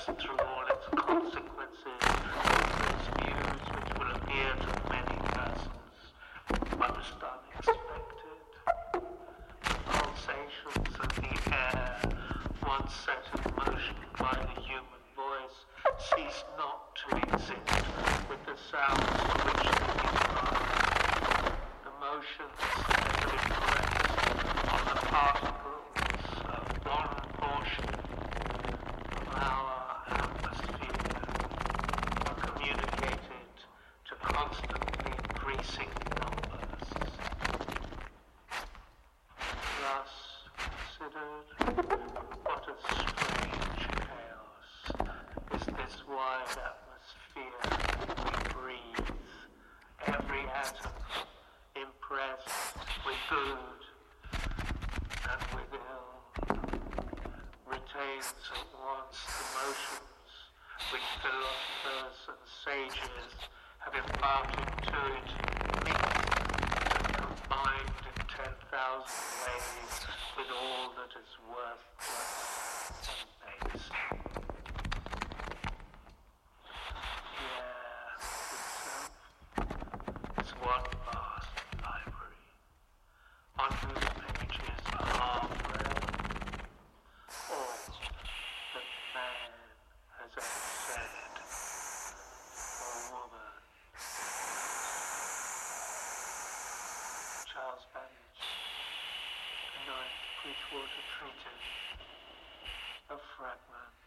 through all its consequences, its views which will appear to many persons most unexpected. Pulsations of the air, once set in motion by the human voice, cease not to exist with the sounds to which they give rise. The motions that are impressed on the particles of one portion of our atmosphere are communicated to constantly increasing numbers. Thus considered, what a strange chaos is this wide atmosphere we breathe. Every atom impressed with good and with ill retains at once the motions which philosophers and sages have imparted to it, mixed and combined in 10,000 ways with all that is worthless and base. It's one vast library, on whose pages are read all that man has ever said, or woman. Charles Babbage, the Ninth Bridgewater Treatise, a fragment.